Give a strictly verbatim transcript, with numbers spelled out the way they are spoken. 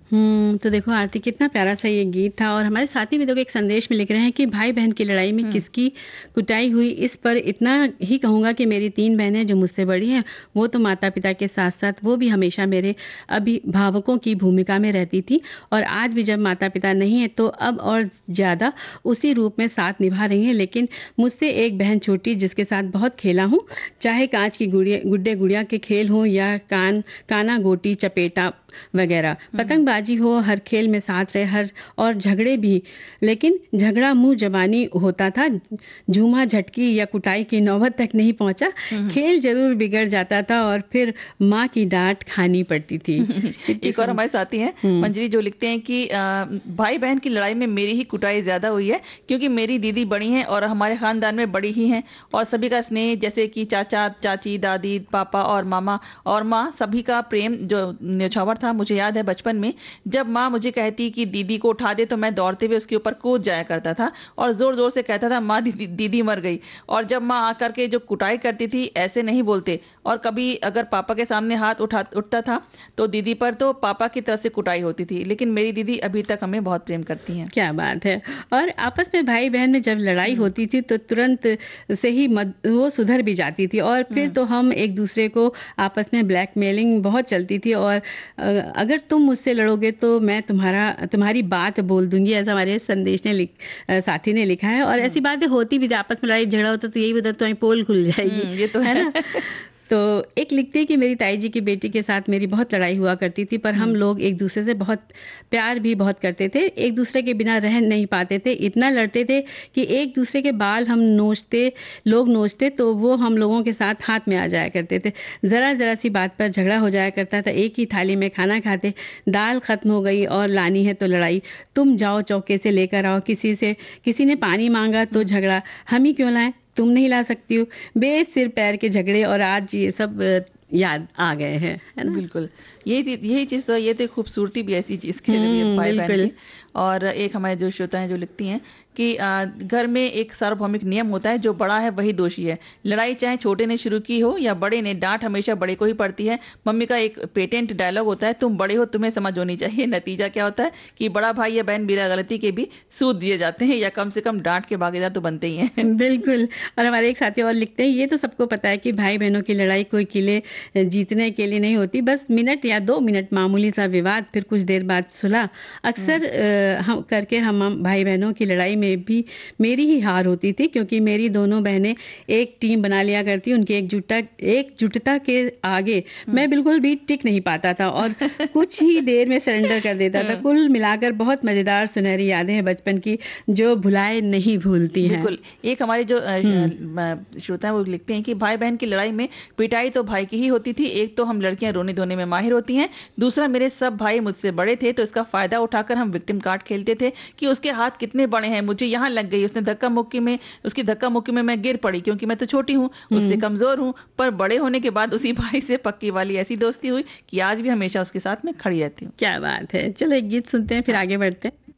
हम्म तो देखो आरती, कितना प्यारा सा ये गीत था। और हमारे साथी भी लोग एक संदेश में लिख रहे हैं कि भाई बहन की लड़ाई में किसकी कुटाई हुई। इस पर इतना ही कहूँगा कि मेरी तीन बहनें जो मुझसे बड़ी हैं, वो तो माता पिता के साथ साथ वो भी हमेशा मेरे अभिभावकों की भूमिका में रहती थी। और आज भी जब माता पिता नहीं है तो अब और ज़्यादा उसी रूप में साथ निभा रही हैं। लेकिन मुझसे एक बहन छोटी, जिसके साथ बहुत खेला हूँ, चाहे कांच की गुड़िया गुड्डे गुड़िया के खेल हों या कान काना गोटी चपेटा वगैरह, पतंगबाजी हो, हर खेल में साथ रहे, हर और झगड़े भी। लेकिन झगड़ा मुंह जबानी होता था, झूमा झटकी या कुटाई की नौबत तक नहीं पहुंचा। खेल जरूर बिगड़ जाता था और फिर माँ की डांट खानी पड़ती थी। एक और हमारे साथी हैं मंजरी, जो लिखते हैं कि आ, भाई बहन की लड़ाई में मेरी ही कुटाई ज्यादा हुई है, क्योंकि मेरी दीदी बड़ी हैं और हमारे खानदान में बड़ी ही हैं, और सभी का स्नेह, जैसे कि चाचा चाची दादी पापा और मामा और माँ, सभी का प्रेम जो न्यौछावर था। मुझे याद है बचपन में जब माँ मुझे कहती कि दीदी को उठा दे, तो मैं दौड़ते हुए उसके ऊपर कूद जाया करता था और जोर जोर से कहता था, माँ दीदी दीदी मर गई। और जब माँ आकर के जो कुटाई करती थी, ऐसे नहीं बोलते। और कभी अगर पापा के सामने हाथ उठा उठता था तो दीदी पर तो पापा की तरफ से कुटाई होती थी। लेकिन मेरी दीदी अभी तक हमें बहुत प्रेम करती हैं। क्या बात है। और आपस में भाई बहन में जब लड़ाई होती थी तो तुरंत से ही मद, वो सुधर भी जाती थी। और फिर तो हम एक दूसरे को आपस में ब्लैकमेलिंग बहुत चलती थी। और अगर तुम मुझसे लड़ोगे तो मैं तुम्हारा तुम्हारी बात बोल दूंगी, ऐसा हमारे संदेश ने लिख साथी ने लिखा है। और ऐसी बातें होती भी थी, आपस में लड़ाई झगड़ा होता तो यही होता, तुम्हारी पोल खुल जाएगी, ये तो है ना। तो एक लिखते हैं कि मेरी ताई जी की बेटी के साथ मेरी बहुत लड़ाई हुआ करती थी, पर हम लोग एक दूसरे से बहुत प्यार भी बहुत करते थे, एक दूसरे के बिना रह नहीं पाते थे। इतना लड़ते थे कि एक दूसरे के बाल हम नोचते लोग नोचते तो वो हम लोगों के साथ हाथ में आ जाया करते थे। ज़रा ज़रा सी बात पर झगड़ा हो जाया करता था। एक ही थाली में खाना खाते, दाल ख़त्म हो गई और लानी है तो लड़ाई, तुम जाओ चौके से लेकर आओ। किसी से किसी ने पानी मांगा तो झगड़ा, हम ही क्यों लाएं, तुम नहीं ला सकती हो। बे सिर पैर के झगड़े, और आज ये सब अ, याद आ गए हैं, है ना। बिल्कुल, यही यही चीज़ तो ये तो खूबसूरती भी ऐसी चीज़ के लिए भाई बहन बिल्कुल। की। और एक हमारे जो श्रोता हैं जो लिखती हैं कि आ, घर में एक सार्वभौमिक नियम होता है, जो बड़ा है वही दोषी है। लड़ाई चाहे छोटे ने शुरू की हो या बड़े ने, डांट हमेशा बड़े को ही पड़ती है। मम्मी का एक पेटेंट डायलॉग होता है, तुम बड़े हो तुम्हें समझ होनी चाहिए। नतीजा क्या होता है कि बड़ा भाई या बहन बिना गलती के भी सूद दिए जाते हैं, या कम से कम डांट के भागीदार तो बनते ही हैं। बिल्कुल। और हमारे एक साथी और लिखते हैं, ये तो सबको पता है कि भाई बहनों की लड़ाई कोई किले जीतने के लिए नहीं होती, बस मिनट या दो मिनट मामूली सा विवाद, फिर कुछ देर बाद सुलह। अक्सर अ, हम करके हम हम भाई बहनों की लड़ाई में भी मेरी ही हार होती थी, क्योंकि मेरी दोनों बहनें एक टीम बना लिया करती, उनकी एकजुटता एकजुटता के आगे मैं बिल्कुल भी टिक नहीं पाता था और कुछ ही देर में सरेंडर कर देता था। कुल मिलाकर बहुत मज़ेदार सुनहरी यादें हैं बचपन की, जो भुलाए नहीं भूलती हैं। बिल्कुल। एक हमारे जो अ, अ, श्रोता हैं वो लिखते हैं कि भाई बहन की लड़ाई में पिटाई तो भाई की ही होती थी। एक तो हम लड़कियां रोने धोने में माहिर होती हैं, दूसरा मेरे सब भाई मुझसे बड़े थे, तो इसका फायदा उठाकर हम विक्टिम कार्ड खेलते थे कि उसके हाथ कितने बड़े हैं, मुझे यहाँ लग गई, उसने धक्का मुक्की में उसकी धक्का मुक्की में मैं गिर पड़ी, क्योंकि मैं तो छोटी हूँ, उससे कमजोर हूँ। पर बड़े होने के बाद उसी भाई से पक्की वाली ऐसी दोस्ती हुई कि आज भी हमेशा उसके साथ में खड़ी रहती हूँ। क्या बात है। चलो एक गीत सुनते हैं, फिर आगे बढ़ते हैं।